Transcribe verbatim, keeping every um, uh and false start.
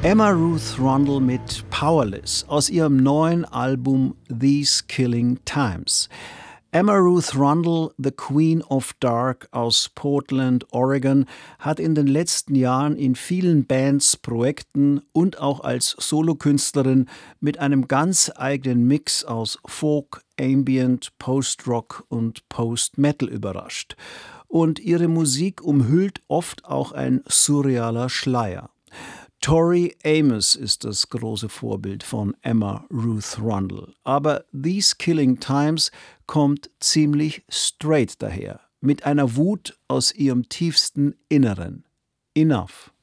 Emma Ruth Rundle mit Powerless aus ihrem neuen Album These Killing Times. Emma Ruth Rundle, the Queen of Dark aus Portland, Oregon, hat in den letzten Jahren in vielen Bands, Projekten und auch als Solokünstlerin mit einem ganz eigenen Mix aus Folk, Ambient, Post-Rock und Post-Metal überrascht. Und ihre Musik umhüllt oft auch ein surrealer Schleier. Tori Amos ist das große Vorbild von Emma Ruth Rundle. Aber These Killing Times kommt ziemlich straight daher, mit einer Wut aus ihrem tiefsten Inneren. Enough.